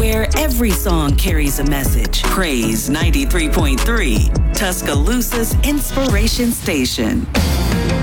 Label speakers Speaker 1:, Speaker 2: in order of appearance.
Speaker 1: where every song carries a message. Praise 93.3, Tuscaloosa's inspiration station.